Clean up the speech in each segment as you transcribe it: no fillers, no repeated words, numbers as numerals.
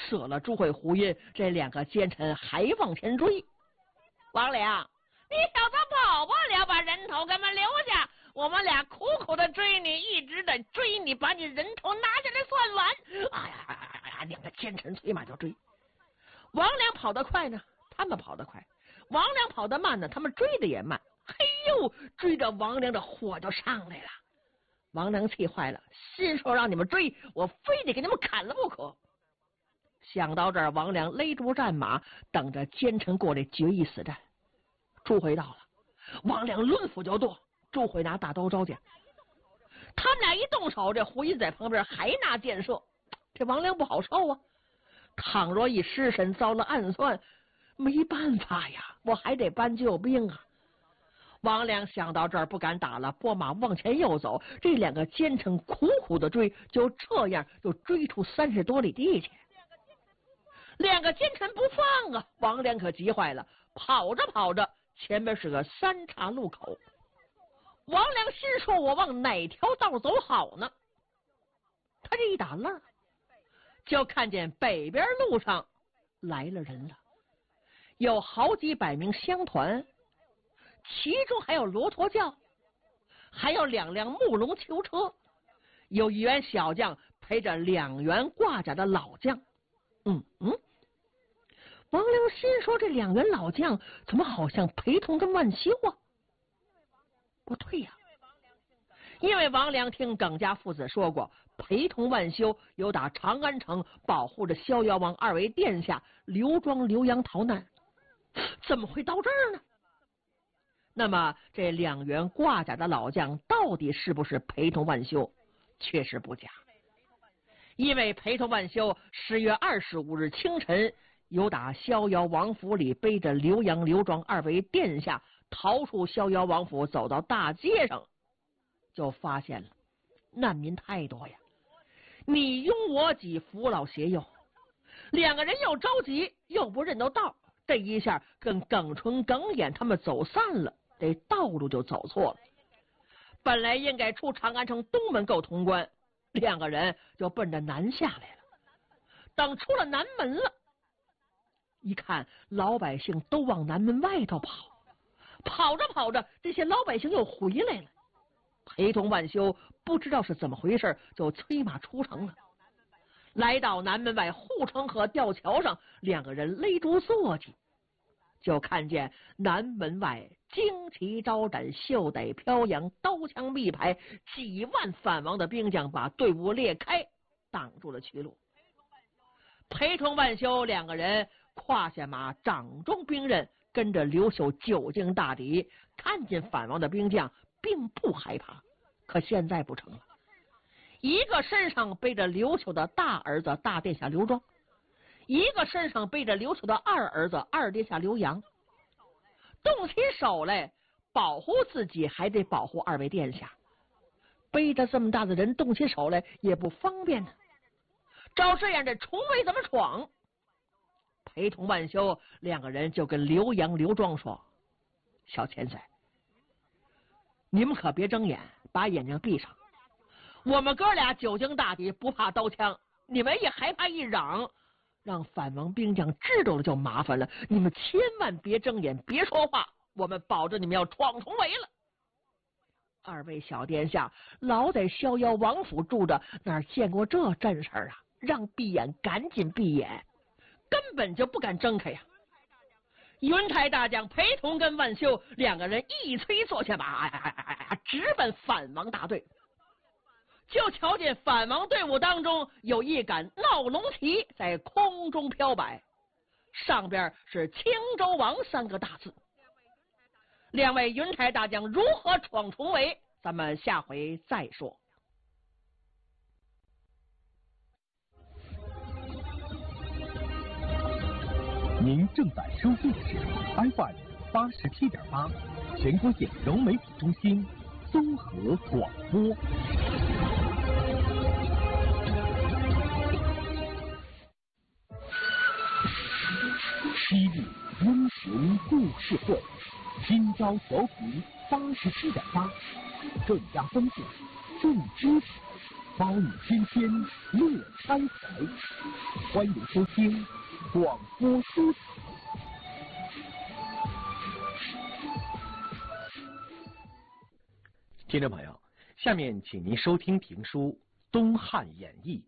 射了朱慧、胡云这两个奸臣还往前追。王良，你小子跑不了，把人头给我们留下，我们俩苦苦的追你，一直在追你，把你人头拿下来算完。哎呀，两个奸臣催马就追。王良跑得快呢，他们跑得快；王良跑得慢呢，他们追的也慢。嘿呦，追着王良的火就上来了。王良气坏了，心说让你们追，我非得给你们砍了不可。想到这儿，王良勒住战马，等着奸臣过来决一死战。朱慧到了，王良抡斧就剁，朱慧拿大刀招架。他们俩一动手，这胡音在旁边还拿箭射，这王良不好受啊。倘若一失身遭了暗算，没办法呀，我还得搬救兵啊。王良想到这儿不敢打了，拨马往前又走。这两个奸臣苦苦的追，就这样就追出30多里地去。两个奸臣不放啊，王良可急坏了。跑着跑着，前面是个3岔路口。王良心说：“我往哪条道走好呢？”他这一打愣，就看见北边路上来了人了，有好几百名乡团。其中还有骆驼轿，还有2辆木龙囚车，有1员小将陪着2员挂甲的老将。王良心说：“这2员老将怎么好像裴同跟万修啊？”不对呀，因为王良听耿家父子说过，裴同、万修有打长安城保护着逍遥王2位殿下刘庄、刘洋逃难，怎么会到这儿呢？那么这2员挂甲的老将到底是不是裴同、万修？确实不假，因为裴同、万修10月25日清晨有打逍遥王府里，背着刘洋、刘庄2位殿下逃出逍遥王府，走到大街上，就发现了难民太多呀，你拥我挤，扶老携幼，2个人又着急又不认得道，这一下跟耿纯、耿眼他们走散了，这道路就走错了。本来应该出长安城东门够通关，2个人就奔着南下来了。等出了南门了，一看老百姓都往南门外头跑，跑着跑着，这些老百姓又回来了。裴同、万修不知道是怎么回事，就催马出城了。来到南门外护城河吊桥上，2个人勒住坐骑，就看见南门外旌旗招展，袖带飘扬，刀枪密排，几万反王的兵将把队伍裂开，挡住了去路。裴同、万修2个人胯下马，掌中兵刃，跟着刘秀久经大敌，看见反王的兵将并不害怕。可现在不成了，一个身上背着刘秀的大儿子大殿下刘庄，一个身上背着刘秀的二儿子二殿下刘洋，动起手来保护自己还得保护2位殿下，背着这么大的人动起手来也不方便呢。照这样的重围怎么闯？裴同、万修2个人就跟刘洋、刘庄说：“小钱财，你们可别睁眼，把眼睛闭上。我们哥俩久经大敌，不怕刀枪，你们一害怕一嚷，让反王兵将知道了就麻烦了。你们千万别睁眼，别说话，我们保证你们要闯重围了。”2位小殿下老在逍遥王府住着，哪见过这阵势啊？让闭眼赶紧闭眼，根本就不敢睁开呀。云台大将裴同跟万修2个人一催坐下马，直奔反王大队。就瞧见反王队伍当中有一杆闹龙旗在空中飘摆，上边是青州王3个大字。2位云台大将如何闯重围，咱们下回再说。 您正在收听的是 FM 87.8全国县融媒体中心综合广播。昔日英雄故事会，今朝调频87.8，更加丰富，更知识。 包你新鲜乐开怀。欢迎收听广播书场。听众朋友，下面请您收听评书《东汉演义》。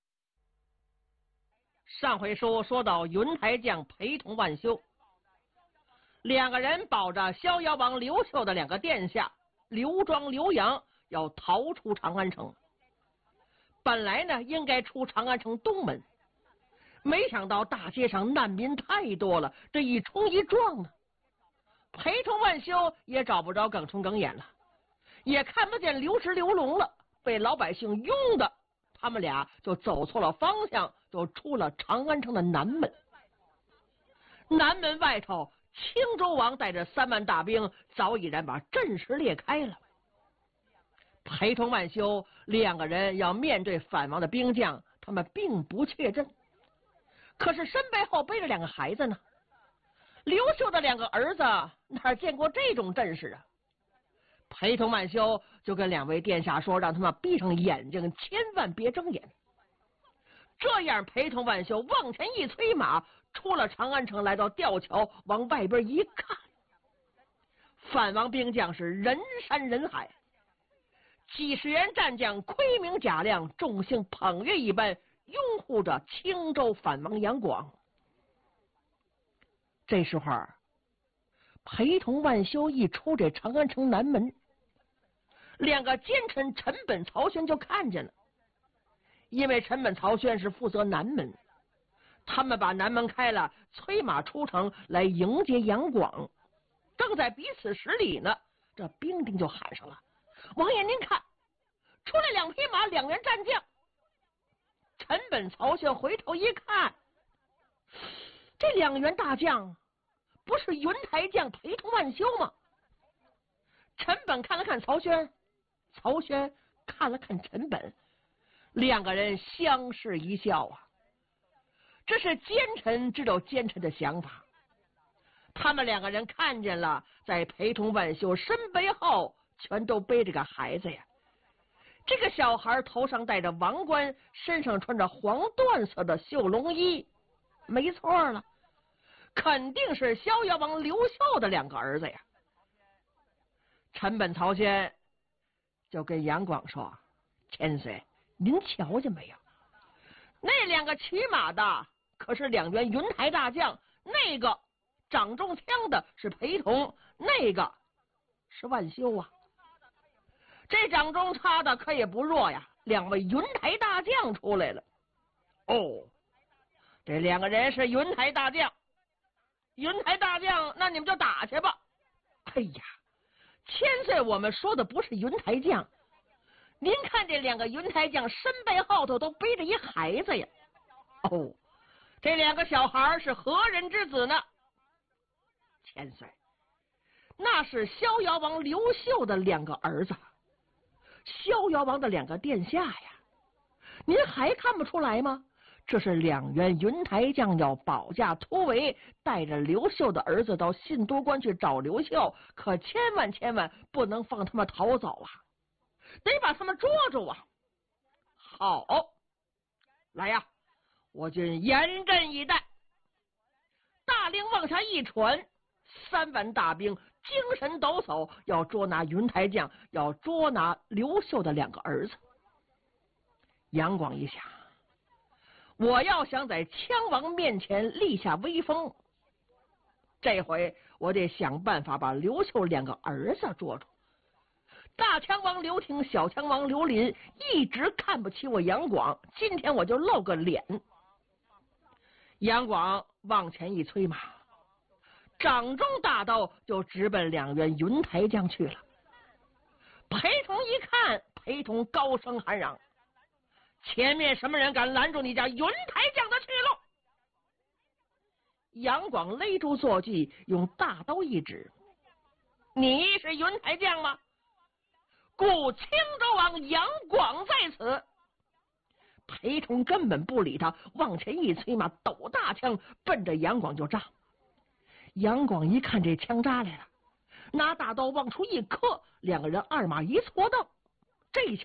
上回书说到云台将陪同万修，两个人保着逍遥王刘秀的两个殿下刘庄、刘阳要逃出长安城。本来呢应该出长安城东门，没想到大街上难民太多了，这一冲一撞呢，陪同万修也找不着耿冲耿眼了，也看不见刘石刘龙了，被老百姓拥的，他们俩就走错了方向，就出了长安城的南门。南门外头，青州王带着3万大兵早已然把阵势裂开了。陪同万修两个人要面对反王的兵将，他们并不怯阵，可是身背后背着两个孩子呢。刘秀的两个儿子哪见过这种阵势啊？陪同万修就跟两位殿下说，让他们闭上眼睛，千万别睁眼。这样陪同万修往前一催马，出了长安城，来到吊桥，往外边一看，反王兵将是人山人海，几十员战将盔明甲亮，众星捧月一般，拥护着青州反王杨广。这时候陪同万修一出这长安城南门，两个奸臣陈本、曹宣就看见了。因为陈本、曹宣是负责南门，他们把南门开了，催马出城来迎接杨广。正在彼此使礼呢，这兵丁就喊上了：“王爷您看，出来2匹马，2员战将。”陈本、曹宣回头一看，这2员大将不是云台将陪同万修吗？陈本看了看曹宣，曹宣看了看陈本，两个人相视一笑啊。这是奸臣知道奸臣的想法，他们两个人看见了，在陪同万修身背后全都背着个孩子呀。这个小孩头上戴着王冠，身上穿着黄缎色的绣龙衣，没错了，肯定是逍遥王刘秀的两个儿子呀。陈本、曹宣就跟杨广说：“千岁，您瞧见没有？那2个骑马的可是2员云台大将，那个掌中枪的是陪同，那个是万修啊。这掌中插的可也不弱呀，2位云台大将出来了。哦，这2个人是云台大将，云台大将，那你们就打去吧。哎呀，千岁，我们说的不是云台将，您看这2个云台将身背后头都背着一孩子呀。哦，这2个小孩是何人之子呢？千岁，那是逍遥王刘秀的2个儿子，逍遥王的2个殿下呀。您还看不出来吗？这是2员云台将要保驾突围，带着刘秀的儿子到信都关去找刘秀，可千万不能放他们逃走啊，得把他们捉住啊。好，来呀，我军严阵以待。大令往下一传，3万大兵精神抖擞，要捉拿云台将，要捉拿刘秀的2个儿子。杨广一想，我要想在羌王面前立下威风，这回我得想办法把刘秀2个儿子捉住。大羌王刘廷、小羌王刘林一直看不起我杨广，今天我就露个脸。杨广往前一催马，掌中大刀就直奔2员云台将去了。陪同一看，陪同高声喊嚷：“前面什么人敢拦住你家云台将的去路？”杨广勒住坐骑，用大刀一指：“你是云台将吗？故青州王杨广在此。”陪同根本不理他，往前一催马，抖大枪奔着杨广就扎。杨广一看这枪扎来了，拿大刀往出一磕，2个人2马一错蹬，这下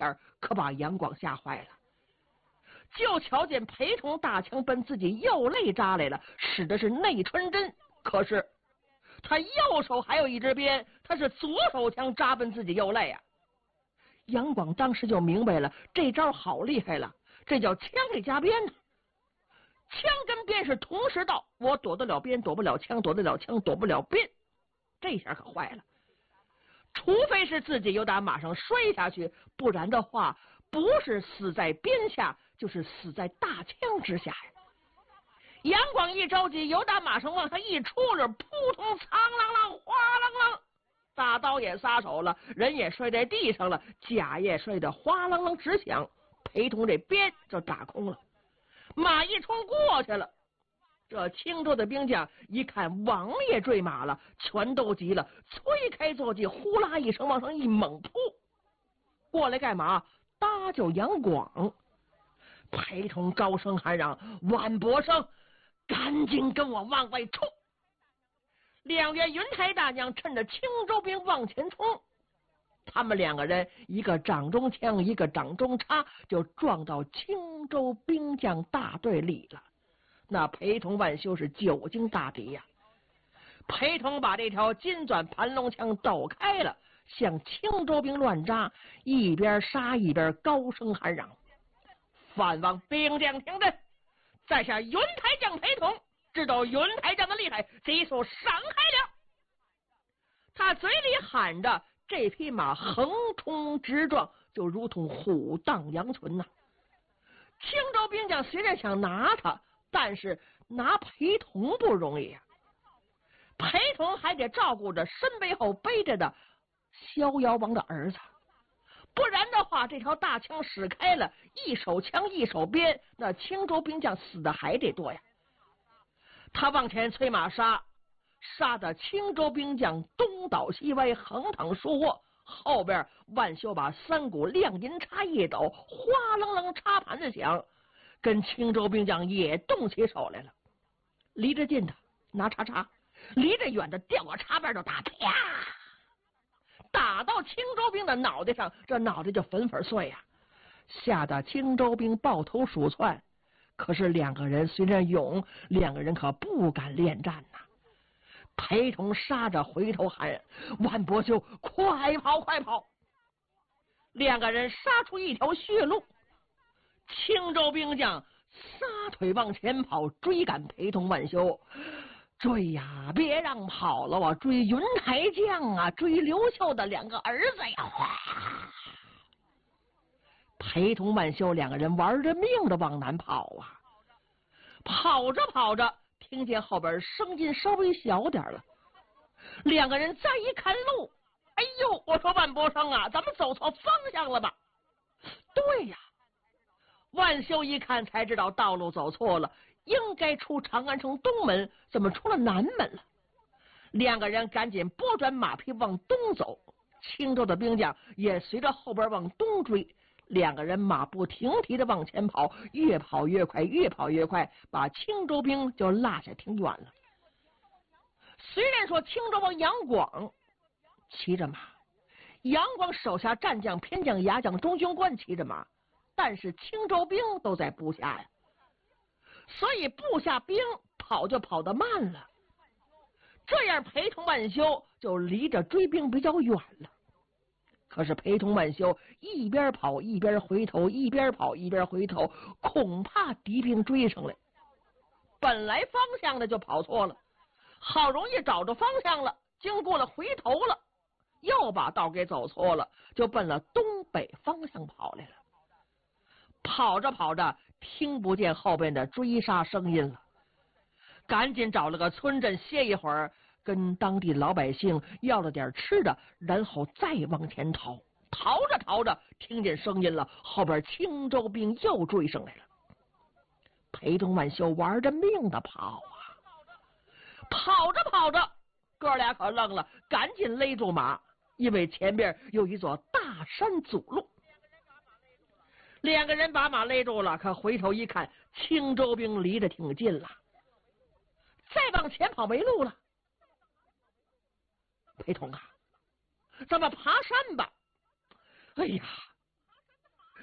可把杨广吓坏了。就瞧见裴同大枪奔自己右肋扎来了，使的是内穿针，可是他右手还有一支鞭，他是左手枪扎奔自己右肋啊。杨广当时就明白了，这招好厉害了，这叫枪里加鞭呢。枪跟鞭是同时到，我躲得了鞭，躲不了枪，躲得了枪，躲不了鞭，这下可坏了。除非是自己又打马上摔下去，不然的话，不是死在鞭下，就是死在大枪之下呀。杨广一着急，由打马上往上一出溜，扑通苍啷啷哗啷啷，大刀也撒手了，人也摔在地上了，甲也摔得哗啷啷直响，裴同这鞭就打空了，马一冲过去了。这青州的兵将一看王爷坠马了，全都急了，催开坐骑，呼啦一声往上一猛扑，过来干嘛？搭救杨广。裴同高声喊嚷：“万伯生，赶紧跟我往外冲！”两员云台大将趁着青州兵往前冲，他们两个人一个掌中枪，一个掌中插，就撞到青州兵将大队里了。那裴同、万修是久经大敌呀。裴同把这条金钻盘龙枪抖开了，向青州兵乱扎，一边杀一边高声喊嚷：“范王兵将听阵，在下云台将裴同，知道云台将的厉害，急速闪开了。”他嘴里喊着，这匹马横冲直撞，就如同虎荡羊群呐。青州兵将虽然想拿他，但是拿裴同不容易呀。裴同还得照顾着身背后背着的逍遥王的儿子，不然的话，这条大枪使开了，一手枪一手鞭，那青州兵将死的还得多呀。他往前催马杀，杀的青州兵将东倒西歪，横躺竖卧，后边万修把三股亮银叉一抖，哗楞楞插盘子响，跟青州兵将也动起手来了。离着近的拿叉叉，离着远的掉个插边就打，啪，打到青州兵的脑袋上，这脑袋就粉粉碎呀，吓得青州兵抱头鼠窜。可是两个人虽然勇，两个人可不敢恋战呐。裴同杀着回头喊：“万伯修，快跑快跑！”两个人杀出一条血路，青州兵将撒腿往前跑，追赶裴同、万修。追呀，别让跑了啊！追云台将啊，追刘秀的两个儿子呀！裴同、万修两个人玩着命的往南跑啊，跑着跑着，听见后边声音稍微小点了，两个人再一看路，哎呦！我说万伯生啊，咱们走错方向了吧？对呀，万修一看才知道道路走错了，应该出长安城东门，怎么出了南门了？两个人赶紧拨转马匹往东走，青州的兵将也随着后边往东追。两个人马不停蹄的往前跑，越跑越快，越跑越快，把青州兵就落下挺远了。虽然说青州王杨广骑着马，杨广手下战将、偏将、牙将、中军官骑着马，但是青州兵都在部下呀，所以部下兵跑就跑得慢了。这样裴同、万修就离着追兵比较远了。可是裴同、万修一边跑一边回头，一边跑一边回头，恐怕敌兵追上来。本来方向的就跑错了，好容易找着方向了，经过了回头了，又把道给走错了，就奔了东北方向跑来了。跑着跑着，听不见后边的追杀声音了，赶紧找了个村镇歇一会儿，跟当地老百姓要了点吃的，然后再往前逃。逃着逃着，听见声音了，后边青州兵又追上来了。裴同、万修玩着命的跑啊，跑着跑着，哥俩可愣了，赶紧勒住马，因为前边有一座大山阻路。两个人把马勒住了，可回头一看，青州兵离得挺近了，再往前跑没路了。裴同啊，咱们爬山吧。哎呀，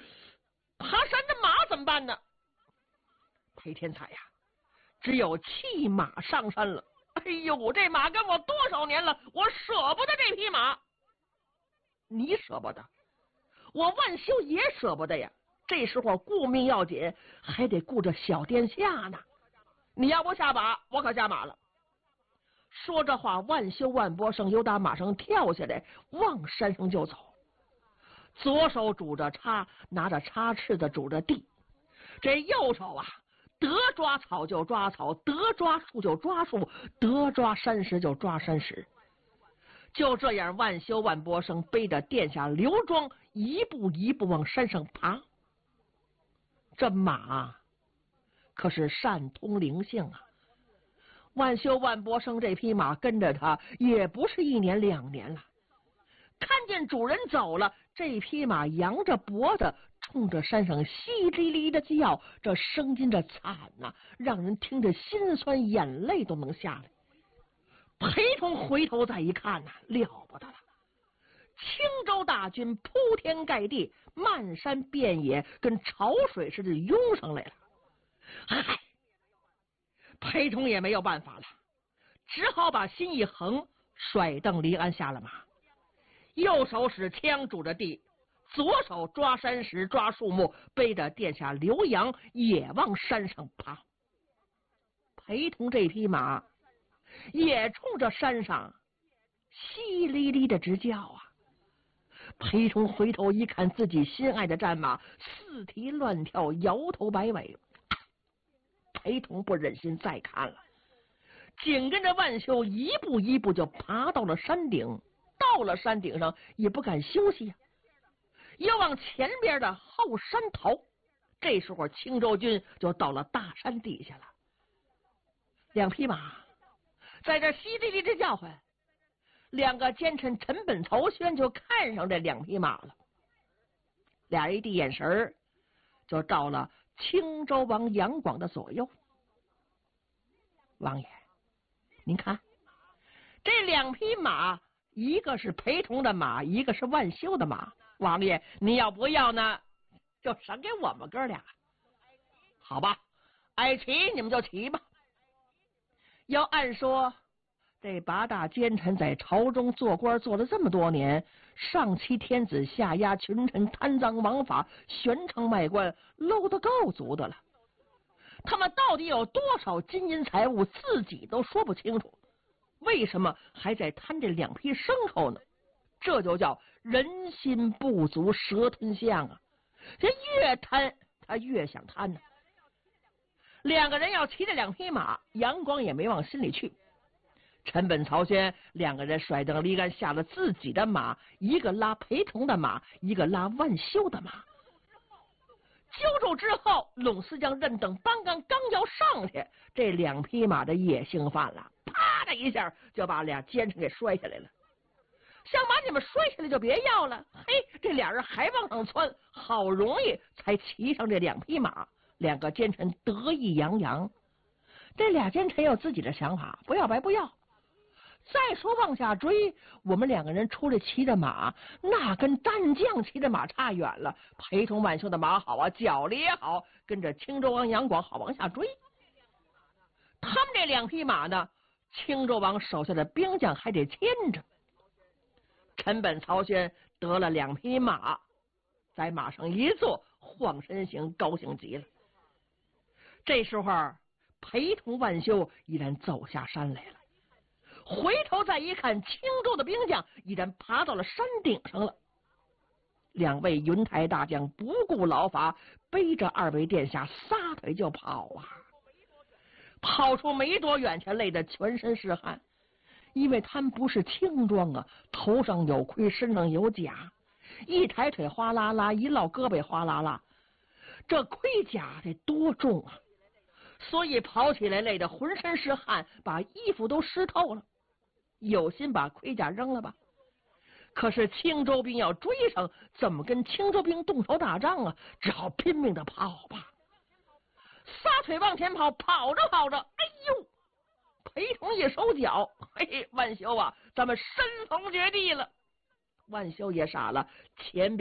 爬山的马怎么办呢？裴天才呀，只有弃马上山了。哎呦，这马跟我多少年了，我舍不得这匹马。你舍不得，我万修也舍不得呀。这时候顾命要紧，还得顾着小殿下呢。你要不下马，我可下马了。说这话，万修万波生由打马上跳下来，往山上就走。左手拄着叉，拿着叉翅的拄着地，这右手啊，得抓草就抓草，得抓树就抓树，得抓山石就抓山石。就这样，万修万波生背着殿下刘庄，一步一步往山上爬。这马可是善通灵性啊！万修万波生这匹马跟着他也不是1年2年了，看见主人走了，这匹马扬着脖子冲着山上淅沥沥的叫，这声音这惨呐，让人听着心酸，眼泪都能下来。裴同回头再一看呐，了不得了，青州大军铺天盖地，漫山遍野，跟潮水似的涌上来了。唉，裴同也没有办法了，只好把心一横，甩蹬离鞍下了马，右手使枪拄着地，左手抓山石抓树木，背着殿下刘洋也往山上爬。裴同这匹马也冲着山上淅沥沥的直叫啊！裴同回头一看，自己心爱的战马四蹄乱跳，摇头摆尾。裴同不忍心再看了，紧跟着万修一步一步就爬到了山顶。到了山顶上也不敢休息呀，要往前边的后山逃。这时候青州军就到了大山底下了，两匹马在这淅沥沥的叫唤。两个奸臣陈本、曹宣就看上这两匹马了，俩人一递眼神就到了青州王杨广的左右。王爷，您看这两匹马，一个是裴同的马，一个是万修的马。王爷，你要不要呢，就赏给我们哥俩。好吧，爱骑你们就骑吧。要按说这八大奸臣在朝中做官做了这么多年，上欺天子，下压群臣，贪赃枉法，悬赏卖官，搂得够足的了。他们到底有多少金银财物，自己都说不清楚，为什么还在贪这两匹牲口呢？这就叫人心不足蛇吞象啊！这越贪他越想贪呢。两个人要骑着两匹马，杨广也没往心里去。陈本、曹宣两个人甩蹬离鞍，下了自己的马，一个拉裴同的马，一个拉万修的马。揪住之后，拢司将任等班刚刚要上去，这两匹马的野性犯了，啪的一下就把俩奸臣给摔下来了。想把你们摔下来就别要了，嘿，这俩人还往上窜，好容易才骑上这两匹马。两个奸臣得意洋洋，这俩奸臣有自己的想法，不要白不要。再说往下追，我们两个人出来骑着马，那跟战将骑着马差远了。裴同、万修的马好啊，脚力也好，跟着青州王杨广好往下追。他们这两匹马呢，青州王手下的兵将还得牵着。陈本、曹宣得了两匹马，在马上一坐，晃身形，高兴极了。这时候裴同、万修已然走下山来了，回头再一看，青州的兵将已然爬到了山顶上了。两位云台大将不顾劳乏，背着二位殿下撒腿就跑啊！跑出没多远，却累得全身是汗，因为他们不是轻装啊，头上有盔，身上有甲，一抬腿哗啦啦，一落胳膊哗啦啦，这盔甲得多重啊！所以跑起来累得浑身是汗，把衣服都湿透了。有心把盔甲扔了吧，可是青州兵要追上，怎么跟青州兵动手打仗啊？只好拼命的跑吧，撒腿往前跑，跑着跑着，哎呦！裴同一手脚，嘿，万修啊，咱们身逢绝地了。万修也傻了，前边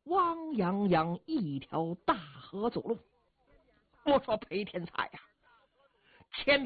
汪洋洋一条大河走路。我说裴天才呀，前边